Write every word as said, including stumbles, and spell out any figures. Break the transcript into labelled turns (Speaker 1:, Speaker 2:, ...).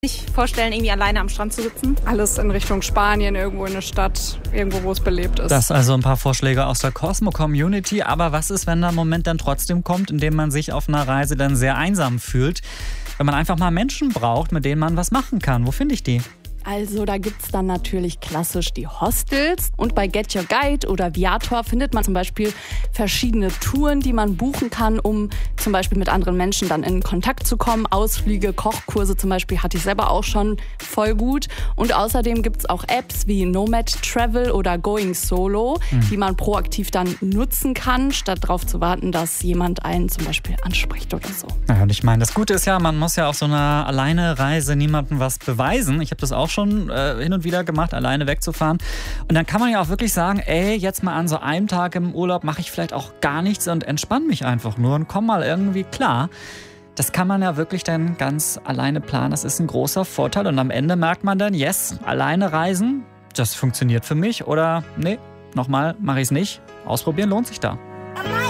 Speaker 1: Sich vorstellen, irgendwie alleine am Strand zu sitzen?
Speaker 2: Alles in Richtung Spanien, irgendwo in eine Stadt, irgendwo, wo es belebt ist.
Speaker 3: Das also ein paar Vorschläge aus der Cosmo-Community. Aber was ist, wenn der Moment dann trotzdem kommt, in dem man sich auf einer Reise dann sehr einsam fühlt? Wenn man einfach mal Menschen braucht, mit denen man was machen kann. Wo finde ich die?
Speaker 2: Also da gibt's dann natürlich klassisch die Hostels und bei Get Your Guide oder Viator findet man zum Beispiel verschiedene Touren, die man buchen kann, um zum Beispiel mit anderen Menschen dann in Kontakt zu kommen. Ausflüge, Kochkurse zum Beispiel hatte ich selber auch schon voll gut. Und außerdem gibt's auch Apps wie Nomad Travel oder Going Solo, mhm. die man proaktiv dann nutzen kann, statt darauf zu warten, dass jemand einen zum Beispiel anspricht oder so.
Speaker 3: Ja, und ich meine, das Gute ist ja, man muss ja auf so einer Alleine-Reise niemandem was beweisen. Ich habe das auch schon äh, hin und wieder gemacht, alleine wegzufahren. Und dann kann man ja auch wirklich sagen, ey, jetzt mal an so einem Tag im Urlaub mache ich vielleicht auch gar nichts und entspanne mich einfach nur und komme mal irgendwie klar. Das kann man ja wirklich dann ganz alleine planen. Das ist ein großer Vorteil. Und am Ende merkt man dann, yes, alleine reisen, das funktioniert für mich. Oder nee, nochmal, mache ich es nicht. Ausprobieren lohnt sich da.